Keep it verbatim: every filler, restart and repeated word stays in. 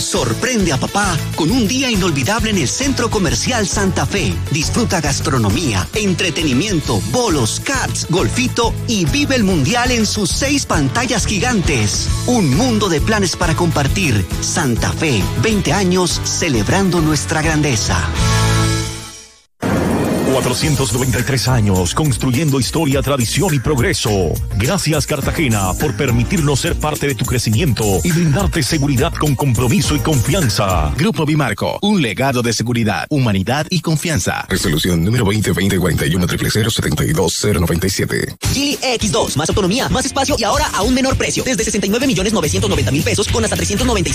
Sorprende a papá con un día inolvidable en el Centro Comercial Santa Fe. Disfruta gastronomía, entretenimiento, bolos, karts, golfito y vive el mundial en sus seis pantallas gigantes. Un mundo de planes para compartir. Santa Fe, veinte años celebrando nuestra grandeza. cuatrocientos noventa y tres años construyendo historia, tradición y progreso. Gracias, Cartagena, por permitirnos ser parte de tu crecimiento y brindarte seguridad con compromiso y confianza. Grupo Bimarco, un legado de seguridad, humanidad y confianza. Resolución número veinte veinte cuarenta y uno cero cero setenta y dos cero noventa y siete. Geely X dos, más autonomía, más espacio y ahora a un menor precio. Desde sesenta y nueve millones novecientos noventa mil pesos con hasta trescientos noventa y